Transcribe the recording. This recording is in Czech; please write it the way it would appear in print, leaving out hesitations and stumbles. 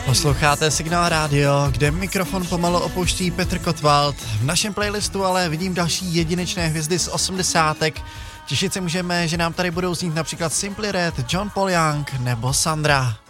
Posloucháte Signál Radio, kde mikrofon pomalu opouští Petr Kotwald. V našem playlistu ale vidím další jedinečné hvězdy z 80. Těšit se můžeme, že nám tady budou znít například Simply Red, John Paul Young nebo Sandra.